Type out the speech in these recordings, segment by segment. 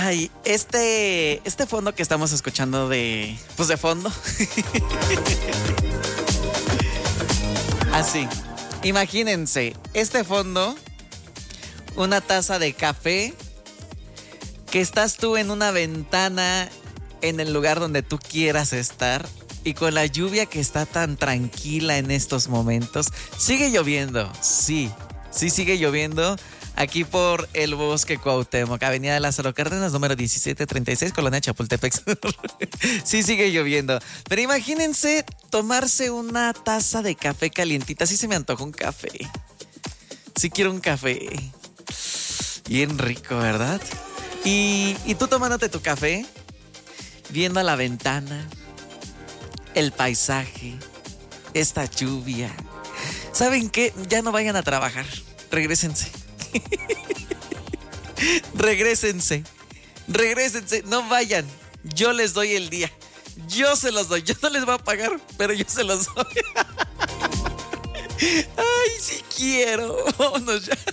Ay, este fondo que estamos escuchando de fondo. Así, imagínense, este fondo, una taza de café, que estás tú en una ventana en el lugar donde tú quieras estar y con la lluvia que está tan tranquila en estos momentos. Sigue lloviendo, sí sigue lloviendo. Aquí por el Bosque Cuauhtémoc, Avenida Lázaro Cárdenas, número 1736, Colonia Chapultepec. Sí sigue lloviendo. Pero imagínense tomarse una taza de café calientita. Sí se me antoja un café. Sí quiero un café. Bien rico, ¿verdad? Y tú tomándote tu café, viendo a la ventana, el paisaje, esta lluvia. ¿Saben qué? Ya no vayan a trabajar. Regrésense. Regrésense, no vayan. Yo les doy el día. Yo se los doy. Yo no les voy a pagar, pero yo se los doy. Ay, sí quiero. Vámonos ya.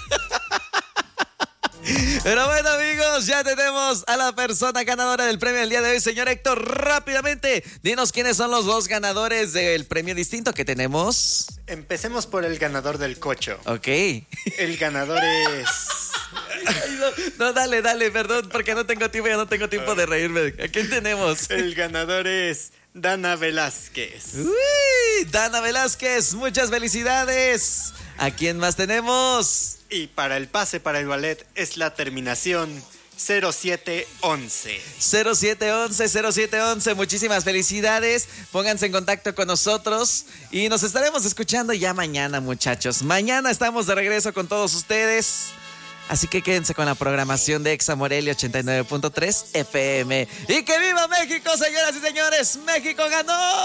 Pero bueno, amigos, ya tenemos a la persona ganadora del premio del día de hoy. Señor Héctor, rápidamente, dinos quiénes son los dos ganadores del premio distinto que tenemos. Empecemos por el ganador del cocho. Ok. El ganador es... No, dale, perdón, porque no tengo tiempo de reírme. ¿A quién tenemos? El ganador es Dana Velázquez. Uy, Dana Velázquez, muchas felicidades. ¿A quién más tenemos? Y para el pase para el ballet es la terminación 0711. 0711, muchísimas felicidades. Pónganse en contacto con nosotros y nos estaremos escuchando ya mañana, muchachos. Mañana estamos de regreso con todos ustedes. Así que quédense con la programación de Exa Morelia 89.3 FM. ¡Y que viva México, señoras y señores! ¡México ganó!